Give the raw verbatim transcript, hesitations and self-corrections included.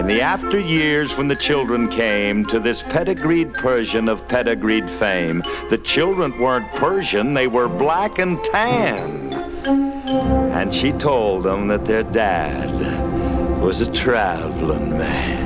In the after years when the children came to this pedigreed Persian of pedigreed fame, the children weren't Persian, they were black and tan. And she told them that their dad was a traveling man.